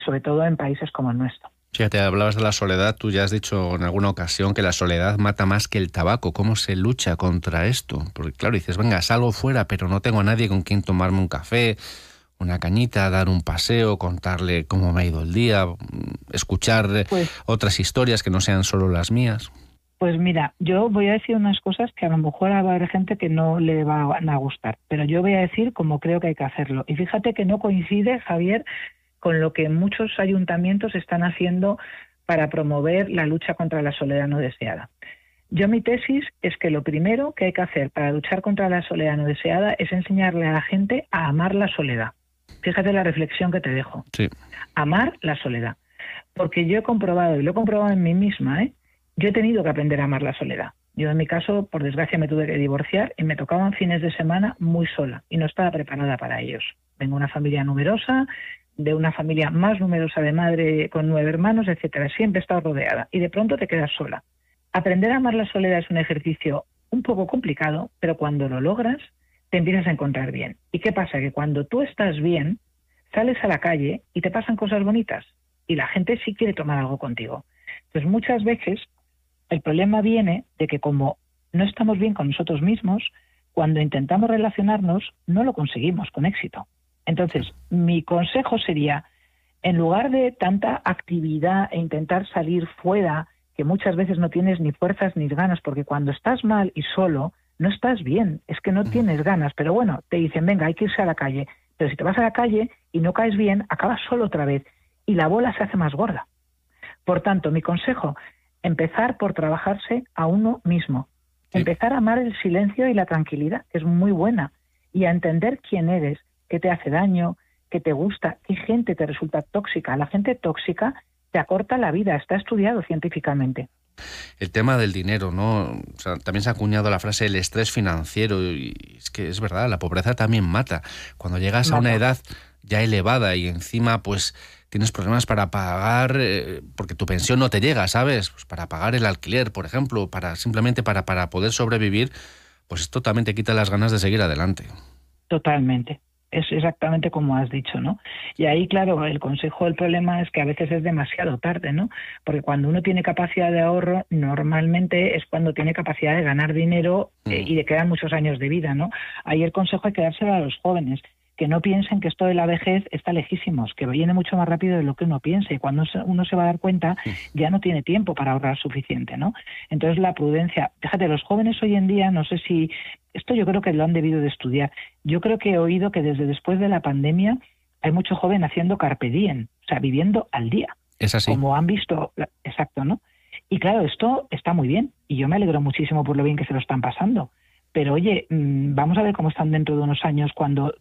sobre todo en países como el nuestro. Fíjate, hablabas de la soledad, tú ya has dicho en alguna ocasión que la soledad mata más que el tabaco. ¿Cómo se lucha contra esto? Porque claro, dices, venga, salgo fuera, pero no tengo a nadie con quien tomarme un café, una cañita, dar un paseo, contarle cómo me ha ido el día, escuchar Pues otras historias que no sean solo las mías. Pues mira, yo voy a decir unas cosas que a lo mejor va a haber gente que no le van a gustar, pero yo voy a decir como creo que hay que hacerlo. Y fíjate que no coincide, Javier, con lo que muchos ayuntamientos están haciendo para promover la lucha contra la soledad no deseada. Yo mi tesis es que lo primero que hay que hacer para luchar contra la soledad no deseada es enseñarle a la gente a amar la soledad. Fíjate la reflexión que te dejo. Sí. Amar la soledad. Porque yo he comprobado, y lo he comprobado en mí misma, yo he tenido que aprender a amar la soledad. Yo en mi caso, por desgracia, me tuve que divorciar y me tocaban fines de semana muy sola y no estaba preparada para ellos. Vengo de una familia numerosa, de una familia más numerosa de madre con 9 hermanos, etcétera. Siempre he estado rodeada y de pronto te quedas sola. Aprender a amar la soledad es un ejercicio un poco complicado, pero cuando lo logras te empiezas a encontrar bien. ¿Y qué pasa? Que cuando tú estás bien, sales a la calle y te pasan cosas bonitas y la gente sí quiere tomar algo contigo. Entonces muchas veces el problema viene de que como no estamos bien con nosotros mismos, cuando intentamos relacionarnos no lo conseguimos con éxito. Entonces, mi consejo sería, en lugar de tanta actividad e intentar salir fuera, que muchas veces no tienes ni fuerzas ni ganas, porque cuando estás mal y solo, no estás bien, es que no tienes ganas. Pero bueno, te dicen, venga, hay que irse a la calle. Pero si te vas a la calle y no caes bien, acabas solo otra vez y la bola se hace más gorda. Por tanto, mi consejo, empezar por trabajarse a uno mismo. Sí. Empezar a amar el silencio y la tranquilidad, que es muy buena, y a entender quién eres, qué te hace daño, qué te gusta, qué gente te resulta tóxica. La gente tóxica te acorta la vida, está estudiado científicamente. El tema del dinero, ¿no? O sea, también se ha acuñado la frase el estrés financiero y es que es verdad, la pobreza también mata. Cuando llegas a una edad ya elevada y encima pues tienes problemas para pagar, porque tu pensión no te llega, ¿sabes? Pues para pagar el alquiler, por ejemplo, simplemente para poder sobrevivir, pues esto también te quita las ganas de seguir adelante. Totalmente. Es exactamente como has dicho, ¿no? Y ahí, claro, el problema es que a veces es demasiado tarde, ¿no? Porque cuando uno tiene capacidad de ahorro, normalmente es cuando tiene capacidad de ganar dinero y de quedar muchos años de vida, ¿no? Ahí el consejo hay que dárselo a los jóvenes, que no piensen que esto de la vejez está lejísimos, que viene mucho más rápido de lo que uno piensa y cuando uno se va a dar cuenta ya no tiene tiempo para ahorrar suficiente, ¿no? Entonces la prudencia, fíjate, los jóvenes hoy en día, no sé si, esto yo creo que lo han debido de estudiar, yo creo que he oído que desde después de la pandemia hay mucho joven haciendo carpe diem, o sea, viviendo al día. Es así. Como han visto, exacto, ¿no? Y claro, esto está muy bien y yo me alegro muchísimo por lo bien que se lo están pasando. Pero oye, vamos a ver cómo están dentro de unos años cuando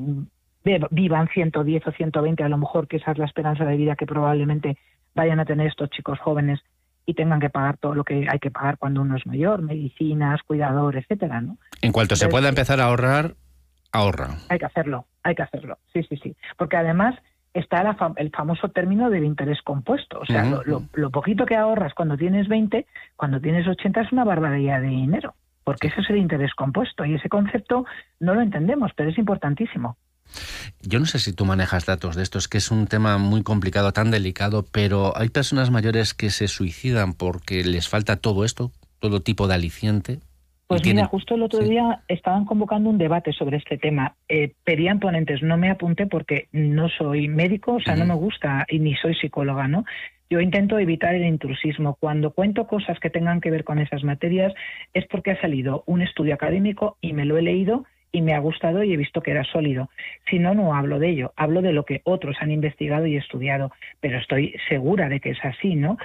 vivan 110 o 120, a lo mejor que esa es la esperanza de vida que probablemente vayan a tener estos chicos jóvenes y tengan que pagar todo lo que hay que pagar cuando uno es mayor, medicinas, cuidador, etcétera, ¿no? En cuanto se pueda empezar a ahorrar, ahorra. Hay que hacerlo, sí. Porque además está el famoso término del interés compuesto. O sea, lo poquito que ahorras cuando tienes 20, cuando tienes 80 es una barbaridad de dinero. Porque eso es el interés compuesto y ese concepto no lo entendemos, pero es importantísimo. Yo no sé si tú manejas datos de esto, es que es un tema muy complicado, tan delicado, pero hay personas mayores que se suicidan porque les falta todo esto, todo tipo de aliciente. Pues mira, justo el otro día estaban convocando un debate sobre este tema. Pedían ponentes, no me apunté porque no soy médico, o sea, no me gusta y ni soy psicóloga, ¿no? Yo intento evitar el intrusismo. Cuando cuento cosas que tengan que ver con esas materias es porque ha salido un estudio académico y me lo he leído y me ha gustado y he visto que era sólido. Si no, no hablo de ello. Hablo de lo que otros han investigado y estudiado. Pero estoy segura de que es así, ¿no?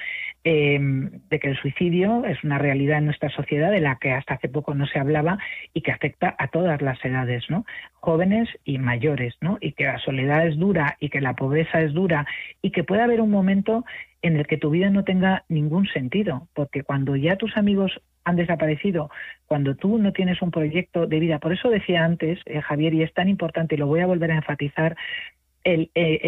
De que el suicidio es una realidad en nuestra sociedad de la que hasta hace poco no se hablaba y que afecta a todas las edades, ¿no? Jóvenes y mayores, ¿no? Y que la soledad es dura y que la pobreza es dura y que puede haber un momento en el que tu vida no tenga ningún sentido, porque cuando ya tus amigos han desaparecido, cuando tú no tienes un proyecto de vida, por eso decía antes, Javier, y es tan importante y lo voy a volver a enfatizar, el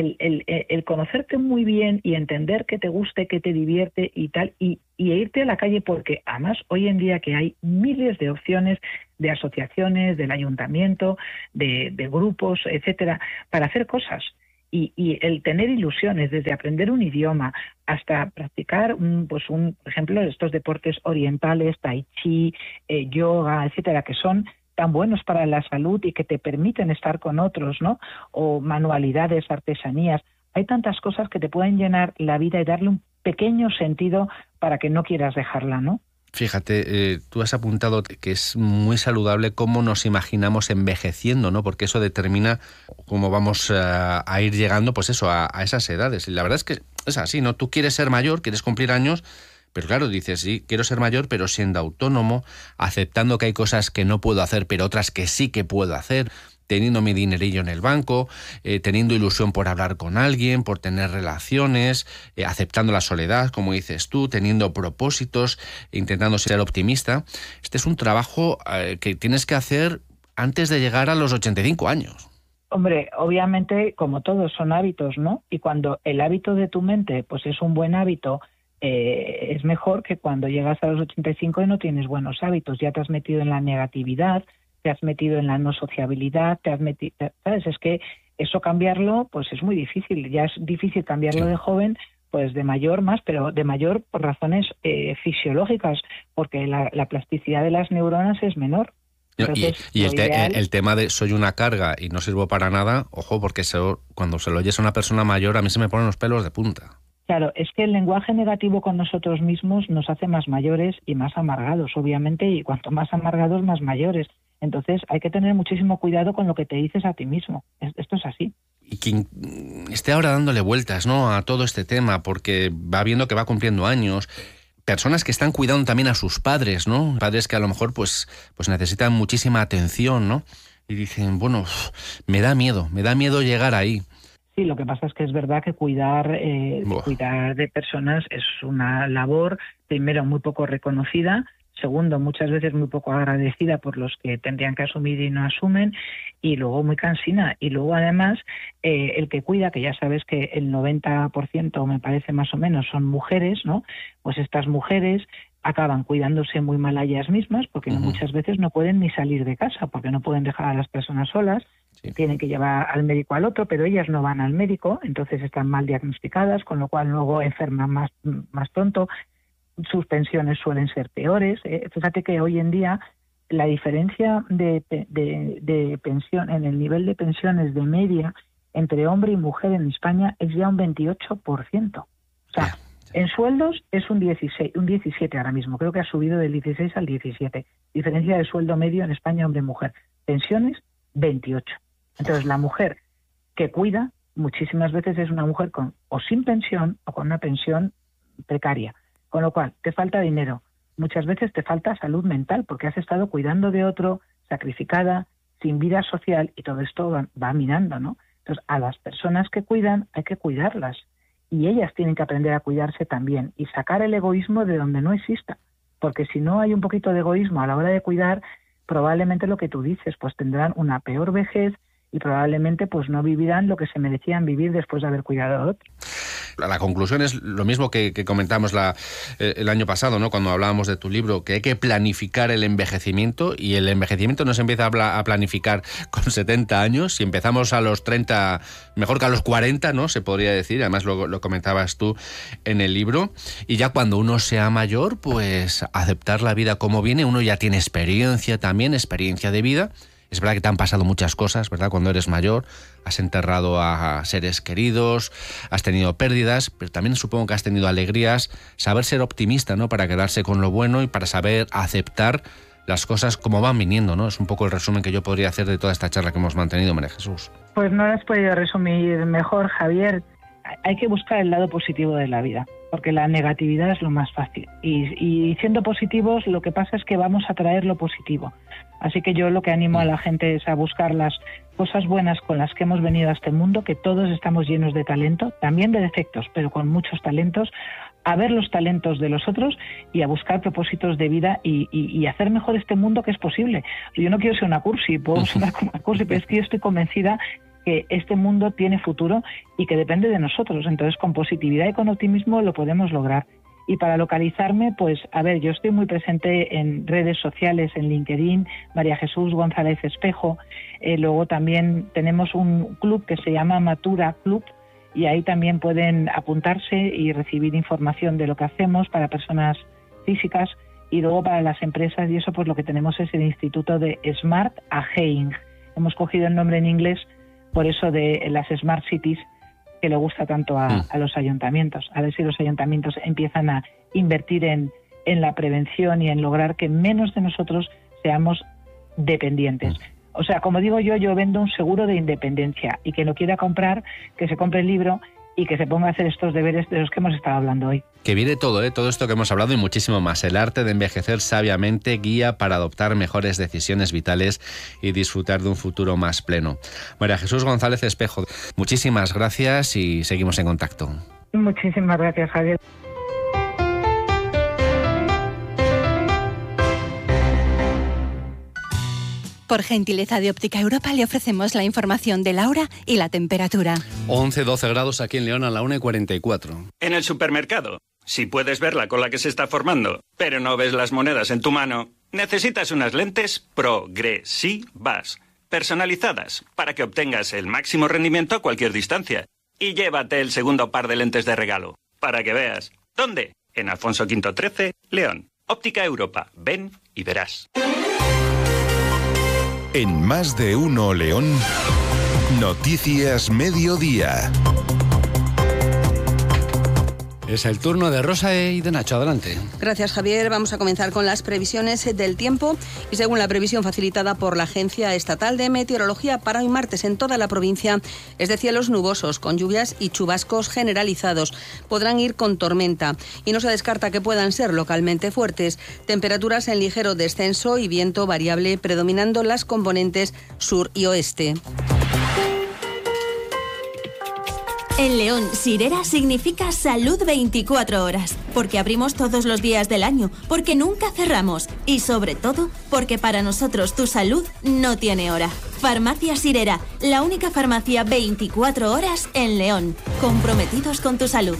conocerte muy bien y entender qué te guste, qué te divierte y tal, y irte a la calle, porque además hoy en día que hay miles de opciones de asociaciones, del ayuntamiento, de grupos, etcétera, para hacer cosas. Y el tener ilusiones, desde aprender un idioma hasta practicar, por ejemplo, estos deportes orientales, tai chi, yoga, etcétera, que son tan buenos para la salud y que te permiten estar con otros, ¿no? O manualidades, artesanías. Hay tantas cosas que te pueden llenar la vida y darle un pequeño sentido para que no quieras dejarla, ¿no? Fíjate, tú has apuntado que es muy saludable cómo nos imaginamos envejeciendo, ¿no? Porque eso determina cómo vamos a ir llegando, pues eso, a esas edades. Y la verdad es que es así, ¿no? Tú quieres ser mayor, quieres cumplir años, pero claro, dices, sí, quiero ser mayor, pero siendo autónomo, aceptando que hay cosas que no puedo hacer, pero otras que sí que puedo hacer, teniendo mi dinerillo en el banco, teniendo ilusión por hablar con alguien, por tener relaciones, aceptando la soledad, como dices tú, teniendo propósitos, intentando ser optimista. Este es un trabajo que tienes que hacer antes de llegar a los 85 años. Hombre, obviamente, como todos, son hábitos, ¿no? Y cuando el hábito de tu mente pues es un buen hábito, es mejor que cuando llegas a los 85 y no tienes buenos hábitos. Ya te has metido en la negatividad, te has metido en la no sociabilidad, te has metido, ¿sabes? Es que eso cambiarlo, pues es muy difícil. Ya es difícil cambiarlo de joven, pues de mayor más, pero de mayor por razones fisiológicas, porque la plasticidad de las neuronas es menor. Entonces, y el tema de soy una carga y no sirvo para nada, ojo, porque cuando se lo oyes a una persona mayor, a mí se me ponen los pelos de punta. Claro, es que el lenguaje negativo con nosotros mismos nos hace más mayores y más amargados, obviamente, y cuanto más amargados, más mayores. Entonces hay que tener muchísimo cuidado con lo que te dices a ti mismo. Esto es así. Y quien esté ahora dándole vueltas, ¿no?, a todo este tema, porque va viendo que va cumpliendo años, personas que están cuidando también a sus padres, ¿no? Padres que a lo mejor pues necesitan muchísima atención, ¿no? Y dicen, bueno, me da miedo llegar ahí. Sí, lo que pasa es que es verdad que cuidar de personas es una labor, primero, muy poco reconocida, segundo, muchas veces muy poco agradecida por los que tendrían que asumir y no asumen, y luego muy cansina. Y luego, además, el que cuida, que ya sabes que el 90%, me parece más o menos, son mujeres, ¿no? Pues estas mujeres acaban cuidándose muy mal a ellas mismas, porque muchas veces no pueden ni salir de casa, porque no pueden dejar a las personas solas, tienen que llevar al médico al otro, pero ellas no van al médico, entonces están mal diagnosticadas, con lo cual luego enferman más pronto. Sus pensiones suelen ser peores. Fíjate que hoy en día la diferencia de pensión, en el nivel de pensiones de media entre hombre y mujer en España es ya un 28%. O sea, en sueldos es un 17 ahora mismo. Creo que ha subido del 16 al 17. Diferencia de sueldo medio en España hombre-mujer. Pensiones, 28. Entonces, la mujer que cuida muchísimas veces es una mujer con o sin pensión o con una pensión precaria. Con lo cual, te falta dinero. Muchas veces te falta salud mental porque has estado cuidando de otro, sacrificada, sin vida social, y todo esto va minando, ¿no? Entonces, a las personas que cuidan hay que cuidarlas. Y ellas tienen que aprender a cuidarse también y sacar el egoísmo de donde no exista. Porque si no hay un poquito de egoísmo a la hora de cuidar, probablemente lo que tú dices, pues tendrán una peor vejez y probablemente pues no vivirán lo que se merecían vivir después de haber cuidado a otros. La conclusión es lo mismo que comentamos el año pasado, ¿no?, cuando hablábamos de tu libro, que hay que planificar el envejecimiento, y el envejecimiento no se empieza a planificar con 70 años. Si empezamos a los 30, mejor que a los 40, ¿no?, se podría decir, además lo comentabas tú en el libro, y ya cuando uno sea mayor, pues aceptar la vida como viene. Uno ya tiene experiencia también, experiencia de vida. Es verdad que te han pasado muchas cosas, ¿verdad? Cuando eres mayor, has enterrado a seres queridos, has tenido pérdidas, pero también supongo que has tenido alegrías. Saber ser optimista, ¿no?, para quedarse con lo bueno y para saber aceptar las cosas como van viniendo, ¿no? Es un poco el resumen que yo podría hacer de toda esta charla que hemos mantenido, María Jesús. Pues no lo has podido resumir mejor, Javier. Hay que buscar el lado positivo de la vida, porque la negatividad es lo más fácil. Y siendo positivos, lo que pasa es que vamos a traer lo positivo. Así que yo lo que animo a la gente es a buscar las cosas buenas con las que hemos venido a este mundo, que todos estamos llenos de talento, también de defectos, pero con muchos talentos, a ver los talentos de los otros y a buscar propósitos de vida y hacer mejor este mundo, que es posible. Yo no quiero ser una cursi, puedo sonar como una cursi, pero es que yo estoy convencida que este mundo tiene futuro y que depende de nosotros. Entonces, con positividad y con optimismo lo podemos lograr. Y para localizarme, pues, a ver, yo estoy muy presente en redes sociales, en LinkedIn, María Jesús González Espejo. Luego también tenemos un club que se llama Matura Club, y ahí también pueden apuntarse y recibir información de lo que hacemos para personas físicas, y luego para las empresas, y eso pues lo que tenemos es el Instituto de Smart Aging. Hemos cogido el nombre en inglés por eso de las Smart Cities, que le gusta tanto a los ayuntamientos. A ver si los ayuntamientos empiezan a invertir en la prevención y en lograr que menos de nosotros seamos dependientes. O sea, como digo yo vendo un seguro de independencia, y quien lo quiera comprar, que se compre el libro y que se ponga a hacer estos deberes de los que hemos estado hablando hoy. Que viene todo, todo esto que hemos hablado y muchísimo más. El arte de envejecer sabiamente, guía para adoptar mejores decisiones vitales y disfrutar de un futuro más pleno. María Jesús González Espejo, muchísimas gracias y seguimos en contacto. Muchísimas gracias, Javier. Por gentileza de Óptica Europa le ofrecemos la información de la hora y la temperatura. 11-12 grados aquí en León a la 1:44. En el supermercado, si puedes ver la cola que se está formando, pero no ves las monedas en tu mano, necesitas unas lentes progresivas, personalizadas, para que obtengas el máximo rendimiento a cualquier distancia. Y llévate el segundo par de lentes de regalo, para que veas. ¿Dónde? En Alfonso V 13, León. Óptica Europa. Ven y verás. En Más de Uno León, Noticias Mediodía. Es el turno de Rosa y de Nacho. Adelante. Gracias, Javier. Vamos a comenzar con las previsiones del tiempo. Y según la previsión facilitada por la Agencia Estatal de Meteorología, para hoy martes en toda la provincia es de cielos nubosos, con lluvias y chubascos generalizados. Podrán ir con tormenta y no se descarta que puedan ser localmente fuertes. Temperaturas en ligero descenso y viento variable predominando las componentes sur y oeste. En León, Sirera significa salud 24 horas, porque abrimos todos los días del año, porque nunca cerramos y sobre todo porque para nosotros tu salud no tiene hora. Farmacia Sirera, la única farmacia 24 horas en León, comprometidos con tu salud.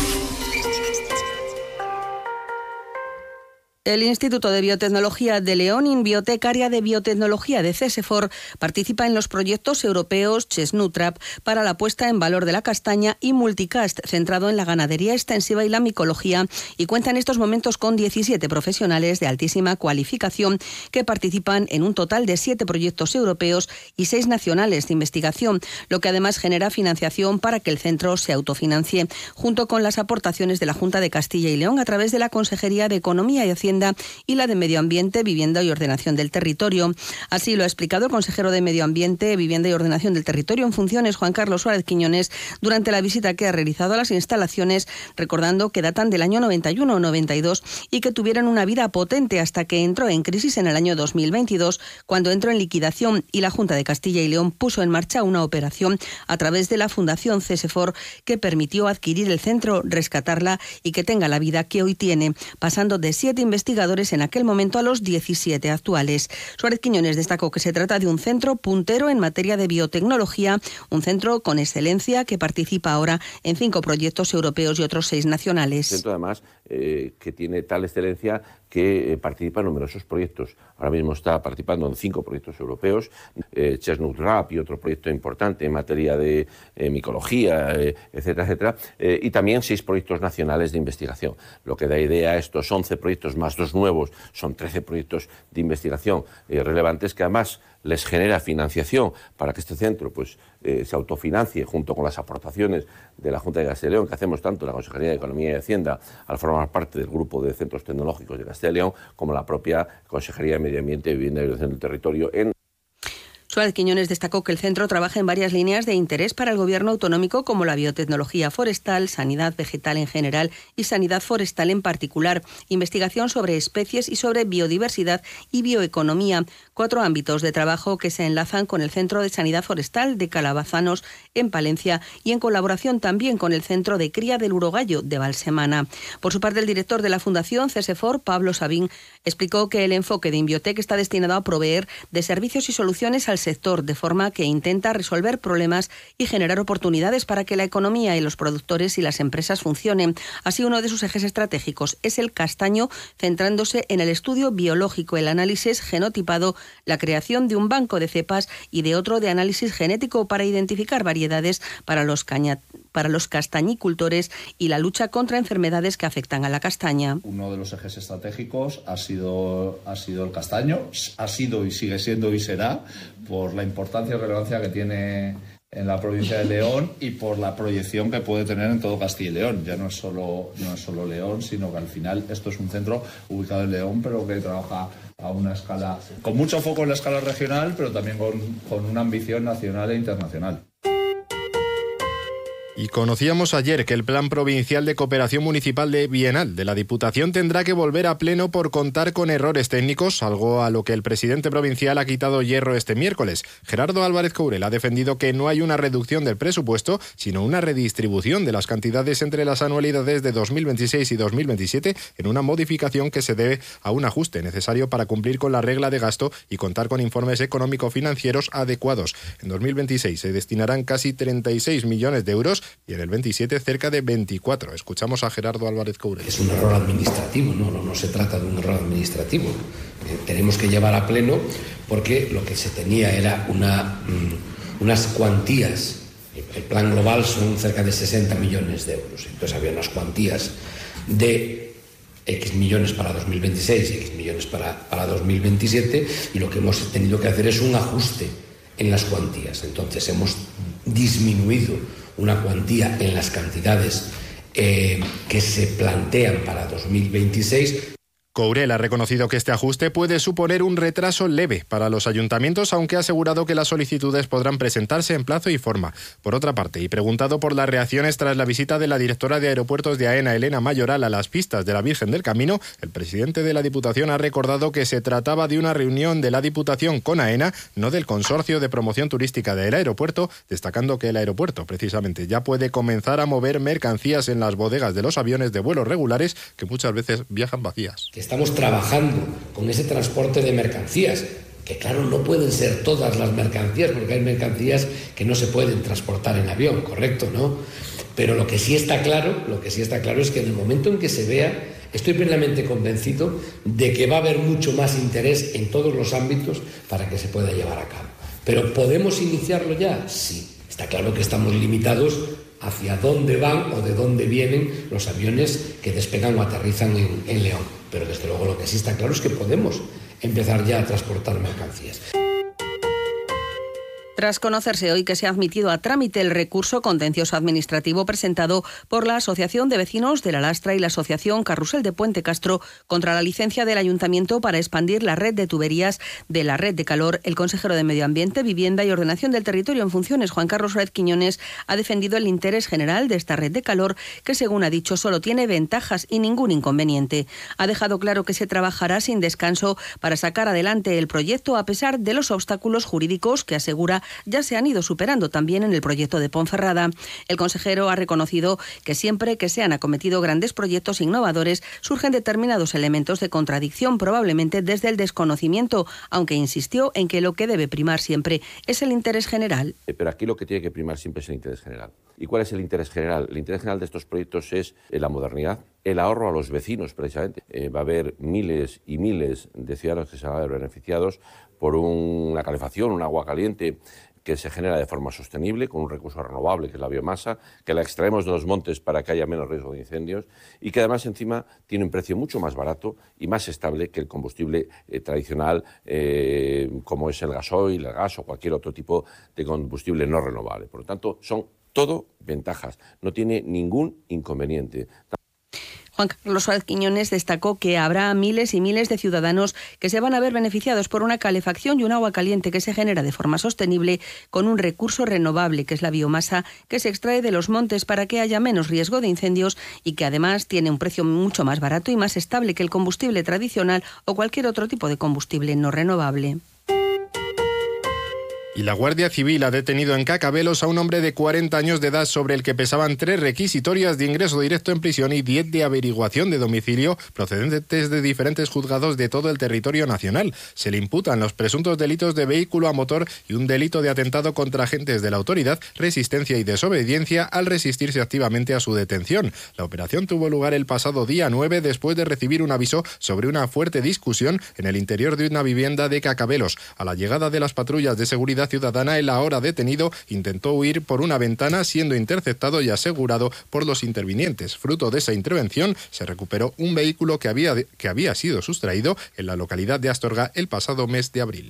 El Instituto de Biotecnología de León, Inbiotec, área de biotecnología de CSFOR, participa en los proyectos europeos Chesnutrap para la puesta en valor de la castaña y Multicast, centrado en la ganadería extensiva y la micología, y cuenta en estos momentos con 17 profesionales de altísima cualificación que participan en un total de 7 proyectos europeos y 6 nacionales de investigación, lo que además genera financiación para que el centro se autofinancie, junto con las aportaciones de la Junta de Castilla y León a través de la Consejería de Economía y Hacienda y la de Medio Ambiente, Vivienda y Ordenación del Territorio. Así lo ha explicado el consejero de Medio Ambiente, Vivienda y Ordenación del Territorio en funciones, Juan Carlos Suárez Quiñones, durante la visita que ha realizado a las instalaciones, recordando que datan del año 91 o 92 y que tuvieron una vida potente hasta que entró en crisis en el año 2022, cuando entró en liquidación y la Junta de Castilla y León puso en marcha una operación a través de la Fundación CSFOR que permitió adquirir el centro, rescatarla y que tenga la vida que hoy tiene, pasando de 7 investigadores en aquel momento a los 17 actuales. Suárez Quiñones destacó que se trata de un centro puntero en materia de biotecnología, un centro con excelencia que participa ahora en 5 proyectos europeos y otros 6 nacionales. Un centro además que tiene tal excelencia que participa en numerosos proyectos. Ahora mismo está participando en 5 proyectos europeos, Chesnutrap y otro proyecto importante en materia de micología, etcétera, etcétera, y también 6 proyectos nacionales de investigación. Lo que da idea a estos 11 proyectos más 2 nuevos, son 13 proyectos de investigación relevantes que además les genera financiación para que este centro se autofinancie junto con las aportaciones de la Junta de Castilla y León, que hacemos tanto la Consejería de Economía y Hacienda al formar parte del grupo de centros tecnológicos de Castilla y León, como la propia Consejería de Medio Ambiente, Vivienda y Ordenación del Territorio en... Suárez Quiñones destacó que el centro trabaja en varias líneas de interés para el gobierno autonómico, como la biotecnología forestal, sanidad vegetal en general y sanidad forestal en particular, investigación sobre especies y sobre biodiversidad y bioeconomía, 4 ámbitos de trabajo que se enlazan con el Centro de Sanidad Forestal de Calabazanos en Palencia y en colaboración también con el Centro de Cría del Urogallo de Valsemana. Por su parte, el director de la Fundación CSFOR, Pablo Sabín, explicó que el enfoque de Inbiotec está destinado a proveer de servicios y soluciones al sector, de forma que intenta resolver problemas y generar oportunidades para que la economía y los productores y las empresas funcionen. Así, uno de sus ejes estratégicos es el castaño, centrándose en el estudio biológico, el análisis genotipado, la creación de un banco de cepas y de otro de análisis genético para identificar variedades para los castañicultores y la lucha contra enfermedades que afectan a la castaña. Uno de los ejes estratégicos ha sido el castaño, ha sido y sigue siendo y será, por la importancia y relevancia que tiene en la provincia de León y por la proyección que puede tener en todo Castilla y León. Ya no es solo León, sino que al final esto es un centro ubicado en León, pero que trabaja a una escala, con mucho foco en la escala regional, pero también con una ambición nacional e internacional. Y conocíamos ayer que el Plan Provincial de Cooperación Municipal de Bienal de la Diputación tendrá que volver a pleno por contar con errores técnicos, algo a lo que el presidente provincial ha quitado hierro este miércoles. Gerardo Álvarez Courel ha defendido que no hay una reducción del presupuesto, sino una redistribución de las cantidades entre las anualidades de 2026 y 2027 en una modificación que se debe a un ajuste necesario para cumplir con la regla de gasto y contar con informes económico-financieros adecuados. En 2026 se destinarán casi 36 millones de euros y en el 27 cerca de 24. Escuchamos a Gerardo Álvarez Courel. Es un error administrativo, no se trata de un error administrativo. Tenemos que llevar a pleno porque lo que se tenía era unas cuantías. El plan global son cerca de 60 millones de euros. Entonces había unas cuantías de X millones para 2026 y X millones para 2027 y lo que hemos tenido que hacer es un ajuste en las cuantías. Entonces hemos disminuido una cuantía en las cantidades que se plantean para 2026. Courel ha reconocido que este ajuste puede suponer un retraso leve para los ayuntamientos, aunque ha asegurado que las solicitudes podrán presentarse en plazo y forma. Por otra parte, y preguntado por las reacciones tras la visita de la directora de Aeropuertos de AENA, Elena Mayoral, a las pistas de la Virgen del Camino, el presidente de la Diputación ha recordado que se trataba de una reunión de la Diputación con AENA, no del Consorcio de Promoción Turística del Aeropuerto, destacando que el aeropuerto, precisamente, ya puede comenzar a mover mercancías en las bodegas de los aviones de vuelos regulares, que muchas veces viajan vacías. Estamos trabajando con ese transporte de mercancías, que claro, no pueden ser todas las mercancías, porque hay mercancías que no se pueden transportar en avión, ¿correcto? ¿No? Pero lo que sí está claro es que en el momento en que se vea, estoy plenamente convencido de que va a haber mucho más interés en todos los ámbitos para que se pueda llevar a cabo. ¿Pero podemos iniciarlo ya? Sí. Está claro que estamos limitados hacia dónde van o de dónde vienen los aviones que despegan o aterrizan en León. Pero desde luego lo que sí está claro es que podemos empezar ya a transportar mercancías. Tras conocerse hoy que se ha admitido a trámite el recurso contencioso administrativo presentado por la Asociación de Vecinos de La Lastra y la Asociación Carrusel de Puente Castro contra la licencia del Ayuntamiento para expandir la red de tuberías de la red de calor, el consejero de Medio Ambiente, Vivienda y Ordenación del Territorio en funciones, Juan Carlos Suárez Quiñones, ha defendido el interés general de esta red de calor que, según ha dicho, solo tiene ventajas y ningún inconveniente. Ha dejado claro que se trabajará sin descanso para sacar adelante el proyecto a pesar de los obstáculos jurídicos que, asegura, ya se han ido superando también en el proyecto de Ponferrada. El consejero ha reconocido que siempre que se han acometido grandes proyectos innovadores surgen determinados elementos de contradicción, probablemente desde el desconocimiento, aunque insistió en que lo que debe primar siempre es el interés general. Pero aquí lo que tiene que primar siempre es el interés general. ¿Y cuál es el interés general? El interés general de estos proyectos es la modernidad, el ahorro a los vecinos, precisamente. Va a haber miles y miles de ciudadanos que se van a ver beneficiados por una calefacción, un agua caliente que se genera de forma sostenible, con un recurso renovable, que es la biomasa, que la extraemos de los montes para que haya menos riesgo de incendios y que además encima tiene un precio mucho más barato y más estable que el combustible tradicional, como es el gasoil, el gas o cualquier otro tipo de combustible no renovable. Por lo tanto, son todo ventajas, no tiene ningún inconveniente. Juan Carlos Suárez Quiñones destacó que habrá miles y miles de ciudadanos que se van a ver beneficiados por una calefacción y un agua caliente que se genera de forma sostenible con un recurso renovable, que es la biomasa que se extrae de los montes para que haya menos riesgo de incendios y que además tiene un precio mucho más barato y más estable que el combustible tradicional o cualquier otro tipo de combustible no renovable. Y la Guardia Civil ha detenido en Cacabelos a un hombre de 40 años de edad sobre el que pesaban 3 requisitorias de ingreso directo en prisión y 10 de averiguación de domicilio procedentes de diferentes juzgados de todo el territorio nacional. Se le imputan los presuntos delitos de vehículo a motor y un delito de atentado contra agentes de la autoridad, resistencia y desobediencia al resistirse activamente a su detención. La operación tuvo lugar el pasado día 9 después de recibir un aviso sobre una fuerte discusión en el interior de una vivienda de Cacabelos. A la llegada de las patrullas de seguridad ciudadana, el ahora detenido intentó huir por una ventana, siendo interceptado y asegurado por los intervinientes. Fruto de esa intervención, se recuperó un vehículo que había sido sustraído en la localidad de Astorga el pasado mes de abril.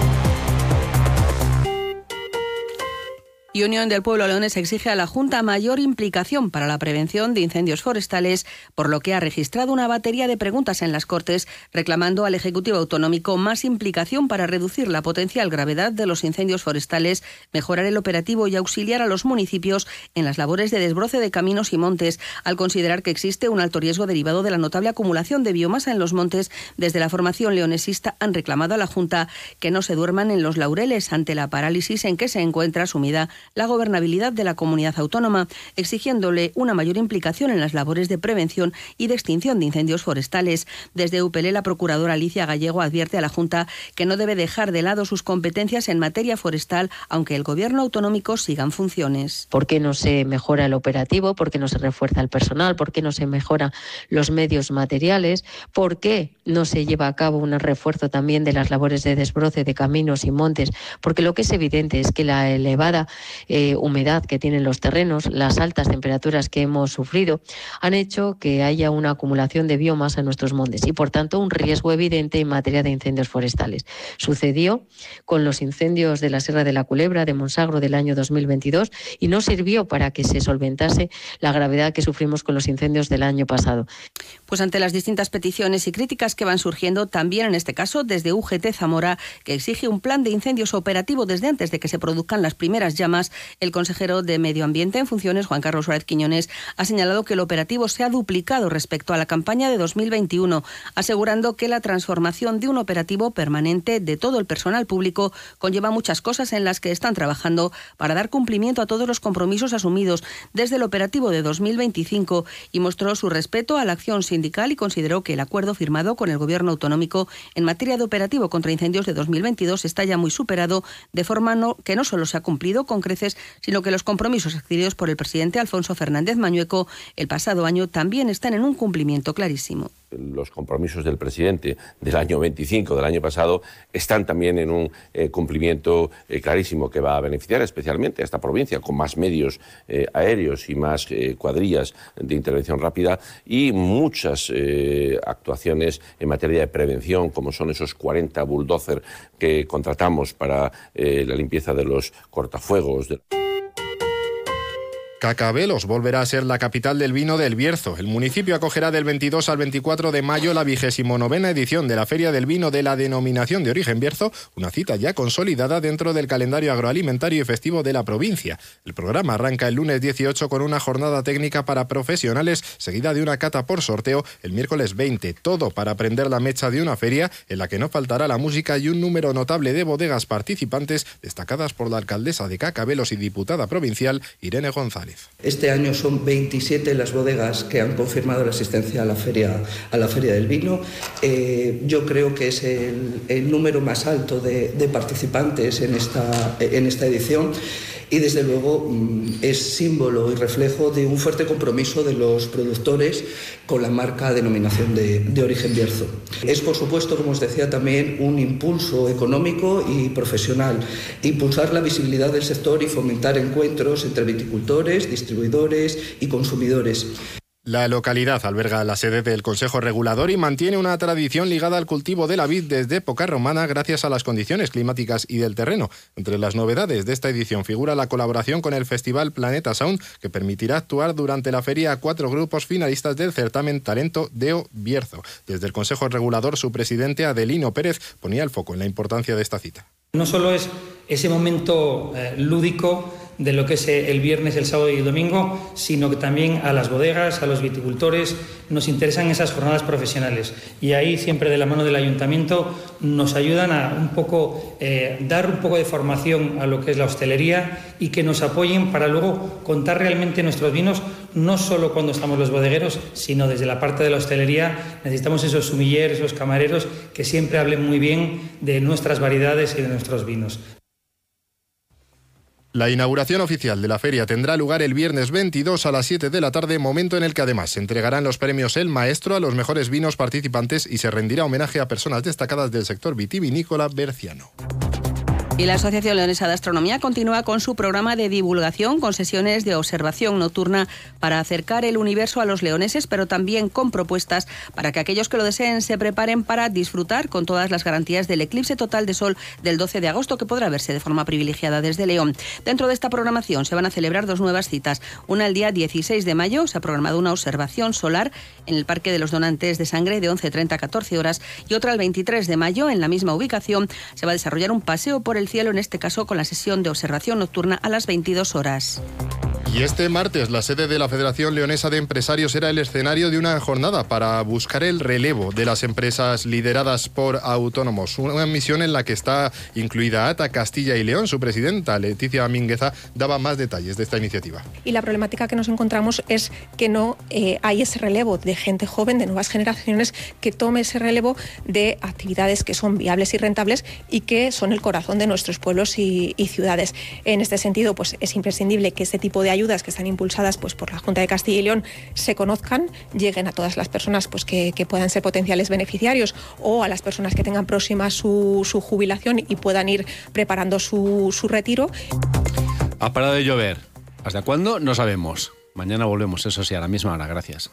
Y Unión del Pueblo Leonés exige a la Junta mayor implicación para la prevención de incendios forestales, por lo que ha registrado una batería de preguntas en las Cortes reclamando al Ejecutivo Autonómico más implicación para reducir la potencial gravedad de los incendios forestales, mejorar el operativo y auxiliar a los municipios en las labores de desbroce de caminos y montes, al considerar que existe un alto riesgo derivado de la notable acumulación de biomasa en los montes. Desde la formación leonesista han reclamado a la Junta que no se duerman en los laureles ante la parálisis en que se encuentra sumida la gobernabilidad de la comunidad autónoma, exigiéndole una mayor implicación en las labores de prevención y de extinción de incendios forestales. Desde UPL, la procuradora Alicia Gallego advierte a la Junta que no debe dejar de lado sus competencias en materia forestal, aunque el gobierno autonómico siga en funciones. ¿Por qué no se mejora el operativo? ¿Por qué no se refuerza el personal? ¿Por qué no se mejoran los medios materiales? ¿Por qué no se lleva a cabo un refuerzo también de las labores de desbroce de caminos y montes? Porque lo que es evidente es que la elevada humedad que tienen los terrenos, las altas temperaturas que hemos sufrido, han hecho que haya una acumulación de biomasa en nuestros montes y, por tanto, un riesgo evidente en materia de incendios forestales. Sucedió con los incendios de la Sierra de la Culebra, de Monsagro, del año 2022, y no sirvió para que se solventase la gravedad que sufrimos con los incendios del año pasado. Pues ante las distintas peticiones y críticas que van surgiendo, también en este caso desde UGT Zamora, que exige un plan de incendios operativo desde antes de que se produzcan las primeras llamas, el consejero de Medio Ambiente en funciones, Juan Carlos Suárez Quiñones, ha señalado que el operativo se ha duplicado respecto a la campaña de 2021, asegurando que la transformación de un operativo permanente de todo el personal público conlleva muchas cosas en las que están trabajando para dar cumplimiento a todos los compromisos asumidos desde el operativo de 2025, y mostró su respeto a la acción sindical y consideró que el acuerdo firmado con el Gobierno autonómico en materia de operativo contra incendios de 2022 está ya muy superado, de forma que no solo se ha cumplido con creces, sino que los compromisos adquiridos por el presidente Alfonso Fernández Mañueco el pasado año también están en un cumplimiento clarísimo. Los compromisos del presidente del año 25, del año pasado, están también en un cumplimiento clarísimo que va a beneficiar especialmente a esta provincia con más medios aéreos y más cuadrillas de intervención rápida y muchas actuaciones en materia de prevención, como son esos 40 bulldozer que contratamos para la limpieza de los cortafuegos. Cacabelos volverá a ser la capital del vino del Bierzo. El municipio acogerá del 22 al 24 de mayo la 29ª edición de la Feria del Vino de la Denominación de Origen Bierzo, una cita ya consolidada dentro del calendario agroalimentario y festivo de la provincia. El programa arranca el lunes 18 con una jornada técnica para profesionales, seguida de una cata por sorteo el miércoles 20. Todo para prender la mecha de una feria en la que no faltará la música y un número notable de bodegas participantes, destacadas por la alcaldesa de Cacabelos y diputada provincial, Irene González. Este año son 27 las bodegas que han confirmado la asistencia a la feria del vino. Yo creo que es el número más alto de participantes en esta edición. Y desde luego es símbolo y reflejo de un fuerte compromiso de los productores con la marca Denominación de Origen Bierzo. Es, por supuesto, como os decía, también un impulso económico y profesional. Impulsar la visibilidad del sector y fomentar encuentros entre viticultores, distribuidores y consumidores. La localidad alberga la sede del Consejo Regulador y mantiene una tradición ligada al cultivo de la vid desde época romana gracias a las condiciones climáticas y del terreno. Entre las novedades de esta edición figura la colaboración con el Festival Planeta Sound, que permitirá actuar durante la feria a 4 grupos finalistas del certamen Talento Deo Bierzo. Desde el Consejo Regulador, su presidente Adelino Pérez ponía el foco en la importancia de esta cita. No solo es ese momento lúdico de lo que es el viernes, el sábado y el domingo, sino que también a las bodegas, a los viticultores, nos interesan esas jornadas profesionales. Y ahí, siempre de la mano del ayuntamiento, nos ayudan a un poco dar un poco de formación a lo que es la hostelería y que nos apoyen para luego contar realmente nuestros vinos, no solo cuando estamos los bodegueros, sino desde la parte de la hostelería. Necesitamos esos sumilleres, esos camareros que siempre hablen muy bien de nuestras variedades y de nuestros vinos. La inauguración oficial de la feria tendrá lugar el viernes 22 a las 7 de la tarde, momento en el que además se entregarán los premios El Maestro a los mejores vinos participantes y se rendirá homenaje a personas destacadas del sector vitivinícola berciano. Y la Asociación Leonesa de Astronomía continúa con su programa de divulgación con sesiones de observación nocturna para acercar el universo a los leoneses, pero también con propuestas para que aquellos que lo deseen se preparen para disfrutar con todas las garantías del eclipse total de sol del 12 de agosto, que podrá verse de forma privilegiada desde León. Dentro de esta programación se van a celebrar 2 nuevas citas. Una el día 16 de mayo, se ha programado una observación solar en el Parque de los Donantes de Sangre de 11:30 a 14 horas, y otra el 23 de mayo, en la misma ubicación, se va a desarrollar un paseo por el cielo, en este caso con la sesión de observación nocturna a las 22 horas. Y este martes la sede de la Federación Leonesa de Empresarios era el escenario de una jornada para buscar el relevo de las empresas lideradas por autónomos. Una misión en la que está incluida ATA Castilla y León. Su presidenta, Leticia Míngueza, daba más detalles de esta iniciativa. Y la problemática que nos encontramos es que no hay ese relevo de gente joven, de nuevas generaciones, que tome ese relevo de actividades que son viables y rentables y que son el corazón de nuestros pueblos y ciudades. En este sentido, pues es imprescindible que este tipo de ayudas que están impulsadas pues por la Junta de Castilla y León se conozcan, lleguen a todas las personas pues que puedan ser potenciales beneficiarios, o a las personas que tengan próxima su jubilación y puedan ir preparando su retiro. Ha parado de llover. ¿Hasta cuándo? No sabemos. Mañana volvemos, eso sí, a la misma hora. Gracias.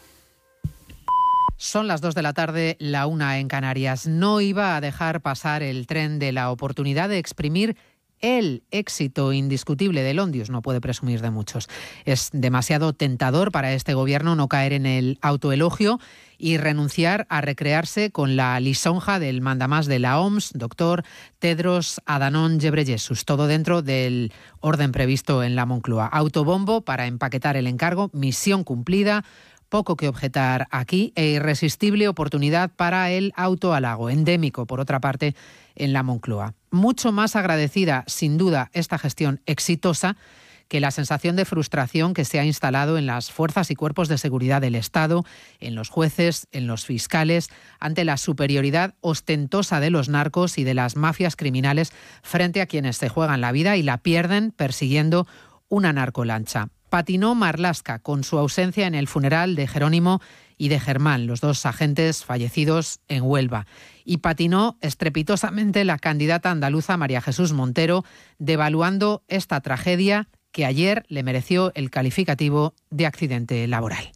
Son las 2 de la tarde, la 1 en Canarias. No iba a dejar pasar el tren de la oportunidad de exprimir el éxito indiscutible del Ondius. No puede presumir de muchos. Es demasiado tentador para este gobierno no caer en el autoelogio y renunciar a recrearse con la lisonja del mandamás de la OMS, doctor Tedros Adhanom Ghebreyesus, todo dentro del orden previsto en la Moncloa. Autobombo para empaquetar el encargo, misión cumplida, poco que objetar aquí, e irresistible oportunidad para el autohalago, endémico, por otra parte, en la Moncloa. Mucho más agradecida, sin duda, esta gestión exitosa que la sensación de frustración que se ha instalado en las fuerzas y cuerpos de seguridad del Estado, en los jueces, en los fiscales, ante la superioridad ostentosa de los narcos y de las mafias criminales frente a quienes se juegan la vida y la pierden persiguiendo una narcolancha. Patinó Marlaska con su ausencia en el funeral de Jerónimo y de Germán, los 2 agentes fallecidos en Huelva. Y patinó estrepitosamente la candidata andaluza María Jesús Montero, devaluando esta tragedia que ayer le mereció el calificativo de accidente laboral.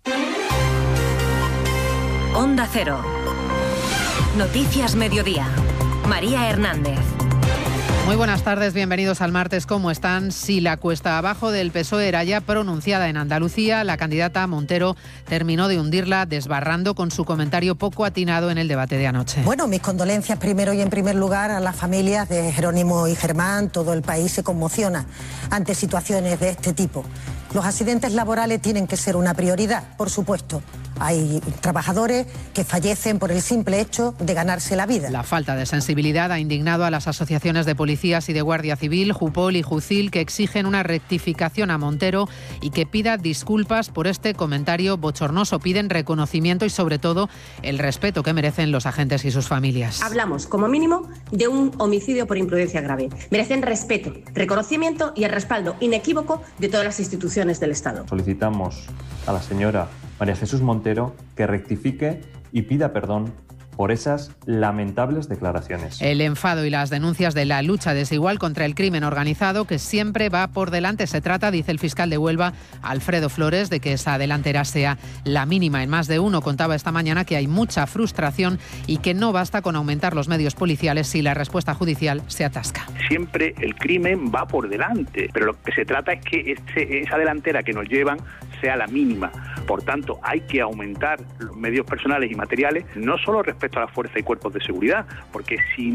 Onda Cero. Noticias Mediodía. María Hernández. Muy buenas tardes, bienvenidos al martes. ¿Cómo están? Si la cuesta abajo del PSOE era ya pronunciada en Andalucía, la candidata Montero terminó de hundirla desbarrando con su comentario poco atinado en el debate de anoche. Bueno, mis condolencias primero y en primer lugar a las familias de Jerónimo y Germán. Todo el país se conmociona ante situaciones de este tipo. Los accidentes laborales tienen que ser una prioridad, por supuesto. Hay trabajadores que fallecen por el simple hecho de ganarse la vida. La falta de sensibilidad ha indignado a las asociaciones de policías y de Guardia Civil, Jupol y Jucil, que exigen una rectificación a Montero y que pida disculpas por este comentario bochornoso. Piden reconocimiento y, sobre todo, el respeto que merecen los agentes y sus familias. Hablamos, como mínimo, de un homicidio por imprudencia grave. Merecen respeto, reconocimiento y el respaldo inequívoco de todas las instituciones del Estado. Solicitamos a la señora María Jesús Montero que rectifique y pida perdón por esas lamentables declaraciones. El enfado y las denuncias de la lucha desigual contra el crimen organizado, que siempre va por delante. Se trata, dice el fiscal de Huelva, Alfredo Flores, de que esa delantera sea la mínima. En Más de Uno contaba esta mañana que hay mucha frustración y que no basta con aumentar los medios policiales si la respuesta judicial se atasca. Siempre el crimen va por delante, pero lo que se trata es que esa delantera que nos llevan sea la mínima. Por tanto, hay que aumentar los medios personales y materiales, no solo respecto a las fuerzas y cuerpos de seguridad, porque si no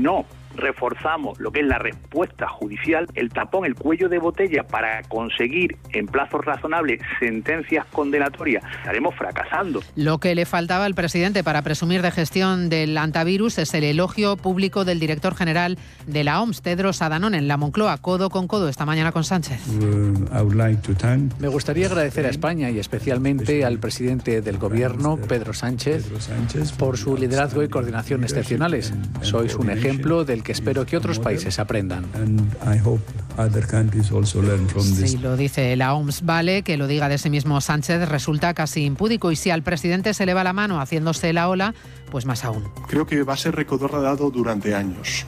reforzamos lo que es la respuesta judicial, el tapón, el cuello de botella para conseguir en plazos razonables sentencias condenatorias, estaremos fracasando. Lo que le faltaba al presidente para presumir de gestión del antivirus es el elogio público del director general de la OMS, Tedros Adhanom, en la Moncloa, codo con codo esta mañana con Sánchez. Me gustaría agradecer a España y especialmente al presidente del Gobierno, Pedro Sánchez, por su liderazgo y coordinación excepcionales. Sois un ejemplo del que espero que otros países aprendan. Sí, lo dice la OMS. Vale que lo diga de sí mismo Sánchez, resulta casi impúdico, y si al presidente se le va la mano haciéndose la ola, pues más aún. Creo que va a ser recordado durante años.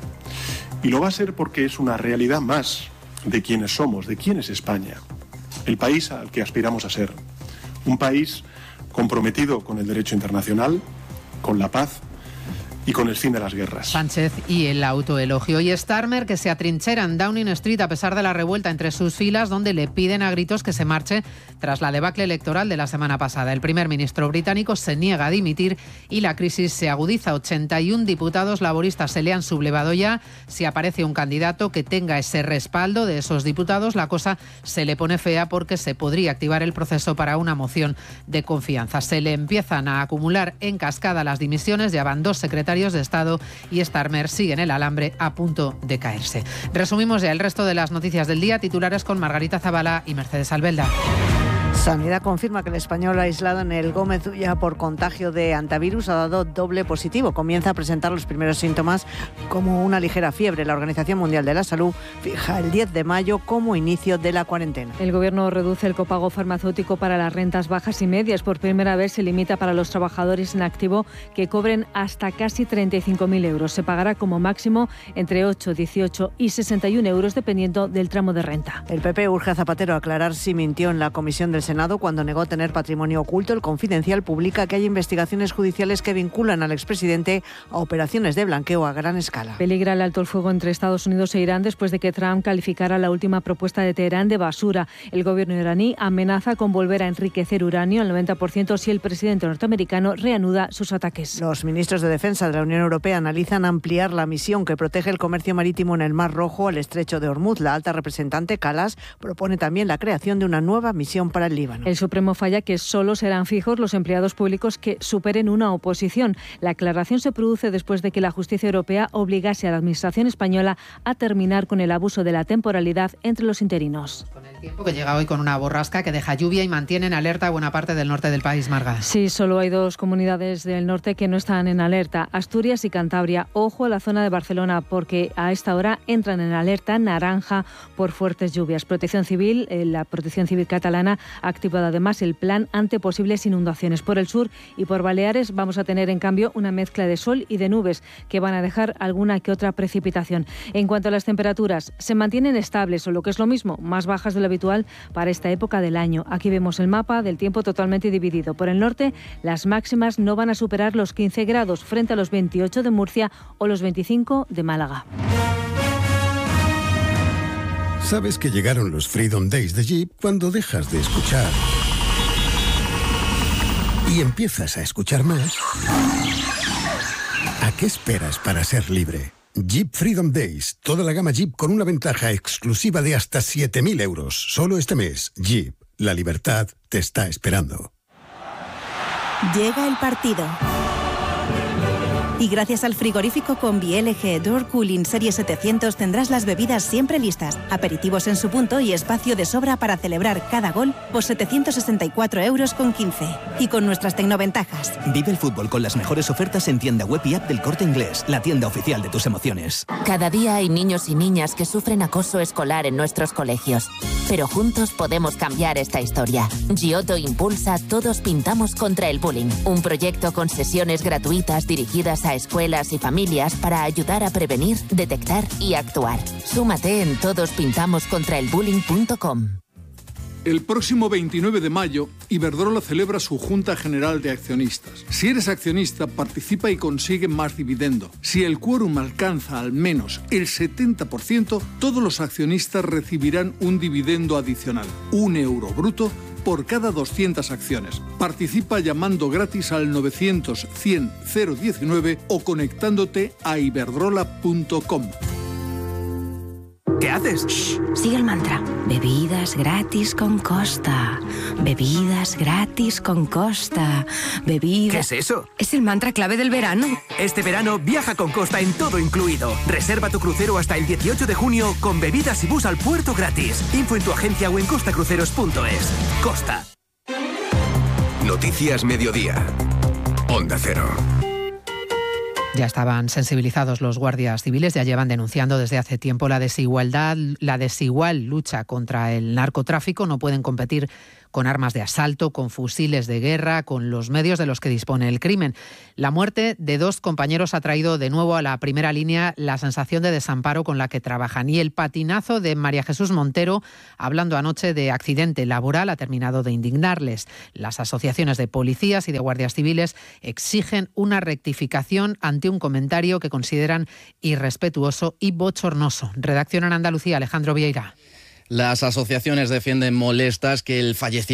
Y lo va a ser porque es una realidad más de quiénes somos, de quién es España. El país al que aspiramos a ser. Un país comprometido con el derecho internacional, con la paz y con el fin de las guerras. Sánchez y el autoelogio. Y Starmer, que se atrinchera en Downing Street a pesar de la revuelta entre sus filas, donde le piden a gritos que se marche tras la debacle electoral de la semana pasada. El primer ministro británico se niega a dimitir y la crisis se agudiza. 81 diputados laboristas se le han sublevado ya. Si aparece un candidato que tenga ese respaldo de esos diputados, la cosa se le pone fea porque se podría activar el proceso para una moción de confianza. Se le empiezan a acumular en cascada las dimisiones. Ya van 2 secretarios de Estado y Starmer sigue en el alambre a punto de caerse. Resumimos ya el resto de las noticias del día. Titulares con Margarita Zavala y Mercedes Albelda. Sanidad confirma que el español aislado en el Gómez Ulla por contagio de antivirus ha dado doble positivo. Comienza a presentar los primeros síntomas como una ligera fiebre. La Organización Mundial de la Salud fija el 10 de mayo como inicio de la cuarentena. El Gobierno reduce el copago farmacéutico para las rentas bajas y medias. Por primera vez se limita para los trabajadores en activo que cobren hasta casi 35.000 euros. Se pagará como máximo entre 8, 18 y 61 euros dependiendo del tramo de renta. El PP urge a Zapatero a aclarar si mintió en la comisión del Senado cuando negó tener patrimonio oculto. El Confidencial publica que hay investigaciones judiciales que vinculan al expresidente a operaciones de blanqueo a gran escala. Peligra el alto el fuego entre Estados Unidos e Irán después de que Trump calificara la última propuesta de Teherán de basura. El gobierno iraní amenaza con volver a enriquecer uranio al 90% si el presidente norteamericano reanuda sus ataques. Los ministros de Defensa de la Unión Europea analizan ampliar la misión que protege el comercio marítimo en el Mar Rojo al estrecho de Hormuz. La alta representante Kallas propone también la creación de una nueva misión para el Líbano. El Supremo falla que solo serán fijos los empleados públicos que superen una oposición. La aclaración se produce después de que la justicia europea obligase a la administración española a terminar con el abuso de la temporalidad entre los interinos. Con el tiempo que llega hoy con una borrasca que deja lluvia y mantiene en alerta buena parte del norte del país, Marga. Sí, solo hay 2 comunidades del norte que no están en alerta, Asturias y Cantabria. Ojo a la zona de Barcelona porque a esta hora entran en alerta naranja por fuertes lluvias. La Protección Civil catalana ha activado además el plan ante posibles inundaciones. Por el sur y por Baleares vamos a tener en cambio una mezcla de sol y de nubes que van a dejar alguna que otra precipitación. En cuanto a las temperaturas, se mantienen estables o lo que es lo mismo, más bajas de lo habitual para esta época del año. Aquí vemos el mapa del tiempo totalmente dividido. Por el norte, las máximas no van a superar los 15 grados frente a los 28 de Murcia o los 25 de Málaga. Sabes que llegaron los Freedom Days de Jeep cuando dejas de escuchar y empiezas a escuchar más. ¿A qué esperas para ser libre? Jeep Freedom Days. Toda la gama Jeep con una ventaja exclusiva de hasta 7.000 euros. Solo este mes. Jeep. La libertad te está esperando. Llega el partido. Y gracias al frigorífico Combi LG Door Cooling Serie 700 tendrás las bebidas siempre listas, aperitivos en su punto y espacio de sobra para celebrar cada gol por 764,15 euros. Y con nuestras tecnoventajas. Vive el fútbol con las mejores ofertas en tienda web y app del Corte Inglés, la tienda oficial de tus emociones. Cada día hay niños y niñas que sufren acoso escolar en nuestros colegios. Pero juntos podemos cambiar esta historia. Giotto impulsa Todos Pintamos contra el Bullying, un proyecto con sesiones gratuitas dirigidas a escuelas y familias para ayudar a prevenir, detectar y actuar. Súmate en todospintamoscontraelbullying.com. El próximo 29 de mayo, Iberdrola celebra su Junta General de Accionistas. Si eres accionista, participa y consigue más dividendo. Si el quórum alcanza al menos el 70%, todos los accionistas recibirán un dividendo adicional, €1 bruto, por cada 200 acciones. Participa llamando gratis al 900 100 019 o conectándote a iberdrola.com. ¿Qué haces? Shh, sigue el mantra. Bebidas gratis con Costa. Bebidas gratis con Costa. ¿Qué es eso? Es el mantra clave del verano. Este verano viaja con Costa en todo incluido. Reserva tu crucero hasta el 18 de junio con bebidas y bus al puerto gratis. Info en tu agencia o en costacruceros.es. Costa. Noticias Mediodía. Onda Cero. Ya estaban sensibilizados los guardias civiles, ya llevan denunciando desde hace tiempo la desigual lucha contra el narcotráfico. No pueden competir con armas de asalto, con fusiles de guerra, con los medios de los que dispone el crimen. La muerte de 2 compañeros ha traído de nuevo a la primera línea la sensación de desamparo con la que trabajan. Y el patinazo de María Jesús Montero, hablando anoche de accidente laboral, ha terminado de indignarles. Las asociaciones de policías y de guardias civiles exigen una rectificación ante un comentario que consideran irrespetuoso y bochornoso. Redacción en Andalucía, Alejandro Vieira. Las asociaciones defienden molestas que el fallecimiento